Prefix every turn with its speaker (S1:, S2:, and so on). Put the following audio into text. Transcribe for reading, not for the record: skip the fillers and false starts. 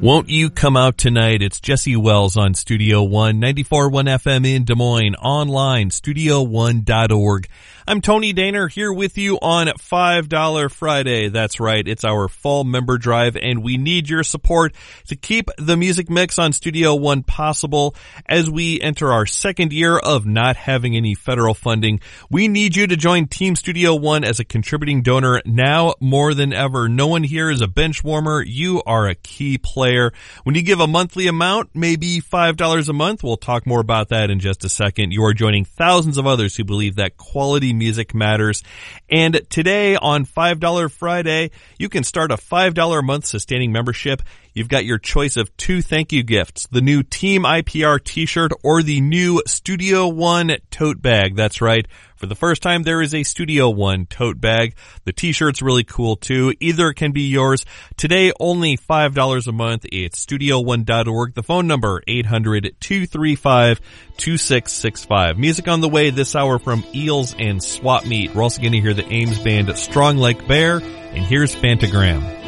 S1: Won't you come out tonight? It's Jesse Wells on Studio One, 94.1 FM in Des Moines, online, studio1.org. I'm Tony Daner here with you on $5 Friday. That's right, it's our fall member drive, and we need your support to keep the music mix on Studio One possible as we enter our second year of not having any federal funding. We need you to join Team Studio One as a contributing donor now more than ever. No one here is a bench warmer. You are a key player. When you give a monthly amount, maybe $5 a month, we'll talk more about that in just a second. You are joining thousands of others who believe that quality music matters. And today on $5 Friday, you can start a $5 a month sustaining membership. You've got your choice of 2 thank you gifts, the new Team IPR t-shirt or the new Studio One tote bag. That's right. For the first time, there is a Studio One tote bag. The t-shirt's really cool too. Either can be yours. Today, only $5 a month. It's studio1.org. The phone number, 800-235-2665. Music on the way this hour from Eels and Swap Meet. We're also going to hear the Ames band Strong Like Bear. And here's Phantogram.